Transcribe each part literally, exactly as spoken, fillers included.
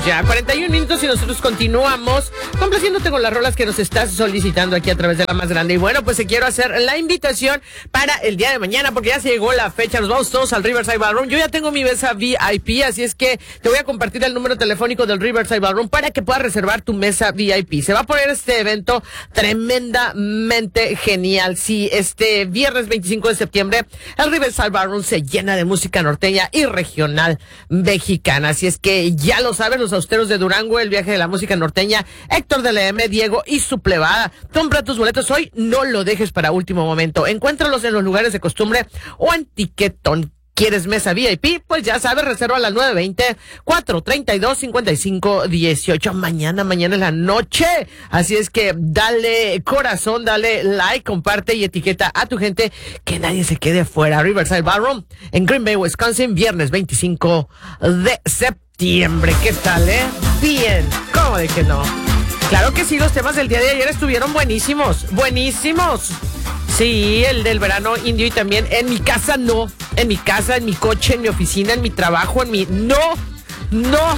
Ya, cuarenta y un minutos y nosotros continuamos complaciéndote con las rolas que nos estás solicitando aquí a través de La Más Grande. Y bueno, pues te quiero hacer la invitación para el día de mañana porque ya se llegó la fecha. Nos vamos todos al Riverside Ballroom. Yo ya tengo mi mesa V I P, así es que te voy a compartir el número telefónico del Riverside Ballroom para que puedas reservar tu mesa V I P. Se va a poner este evento tremendamente genial. Sí, este viernes veinticinco de septiembre el Riverside Ballroom se llena de música norteña y regional mexicana. Así es que ya lo saben, los austeros de Durango, el viaje de la música norteña, Héctor de la M, Diego y su plebada. Compra tus boletos hoy, no lo dejes para último momento. Encuéntralos en los lugares de costumbre o en Tiquetón. ¿Quieres mesa V I P? Pues ya sabes, reserva a las nueve veinte, cuatro treinta y dos, cincuenta y cinco dieciocho. Mañana, mañana es la noche. Así es que dale corazón, dale like, comparte y etiqueta a tu gente, que nadie se quede fuera. Riverside Ballroom en Green Bay, Wisconsin, viernes veinticinco de septiembre. ¿Qué tal, eh? Bien, ¿cómo de que no? Claro que sí, los temas del día de ayer estuvieron buenísimos, buenísimos. Sí, el del verano indio y también en mi casa no, en mi casa, en mi coche, en mi oficina, en mi trabajo, en mi... No, no.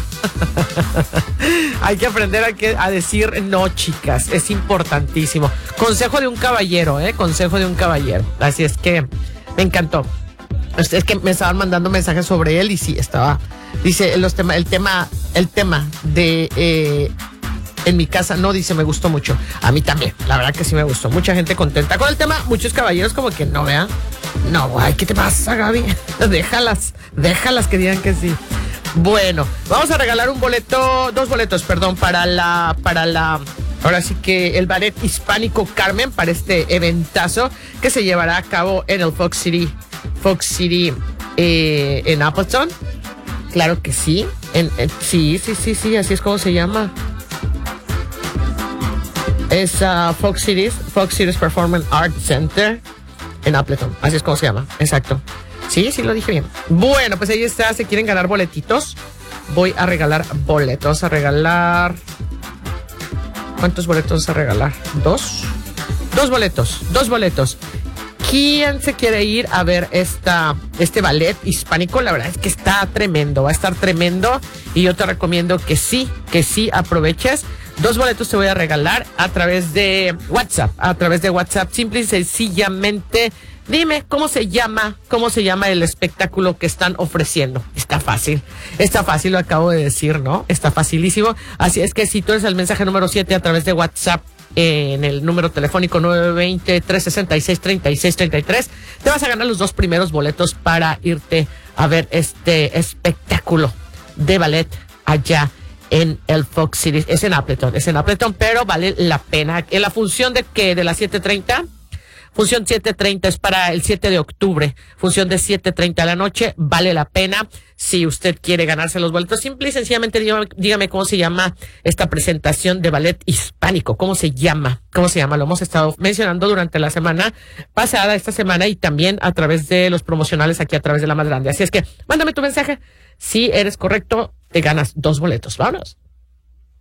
Hay que aprender a, que, a decir no, chicas, es importantísimo. Consejo de un caballero, ¿eh? Consejo de un caballero. Así es que me encantó. Es que me estaban mandando mensajes sobre él y sí, estaba... Dice, los tema, el tema, el tema de... Eh, en mi casa no, dice, me gustó mucho. A mí también, la verdad que sí me gustó. Mucha gente contenta con el tema, muchos caballeros como que no, vean. No, ay, ¿qué te pasa, Gaby? déjalas, déjalas que digan que sí. Bueno, vamos a regalar un boleto, dos boletos, perdón, para la, para la, ahora sí que el ballet hispánico Carmen, para este eventazo que se llevará a cabo en el Fox City, Fox City, eh, en Appleton. Claro que sí, en, en, sí, sí, sí, sí, así es como se llama. Es uh, Fox Cities, Fox Cities Performance Arts Center en Appleton. Así es como se llama, exacto. Sí, sí lo dije bien. Bueno, pues ahí está, se quieren ganar boletitos. Voy a regalar boletos, a regalar... ¿Cuántos boletos a regalar? ¿Dos? Dos boletos, dos boletos. ¿Quién se quiere ir a ver esta, este ballet hispánico? La verdad es que está tremendo, va a estar tremendo. Y yo te recomiendo que sí, que sí aproveches. Dos boletos te voy a regalar a través de WhatsApp, a través de WhatsApp, simple y sencillamente. Dime, ¿cómo se llama? ¿Cómo se llama el espectáculo que están ofreciendo? Está fácil, está fácil, lo acabo de decir, ¿no? Está facilísimo. Así es que si tú eres el mensaje número siete a través de WhatsApp, eh, en el número telefónico nueve veinte, trescientos sesenta y seis, treinta y seis treinta y tres, te vas a ganar los dos primeros boletos para irte a ver este espectáculo de ballet allá en el Fox City. Es en Appleton, es en Appleton, pero vale la pena. En la función de que de las siete treinta, función siete treinta es para el siete de octubre, función de siete treinta de la noche, vale la pena. Si usted quiere ganarse los boletos, simple y sencillamente dígame, dígame cómo se llama esta presentación de ballet hispánico, cómo se llama, cómo se llama, lo hemos estado mencionando durante la semana pasada, esta semana, y también a través de los promocionales aquí a través de La Más Grande. Así es que mándame tu mensaje, si eres correcto, te ganas dos boletos. Vámonos.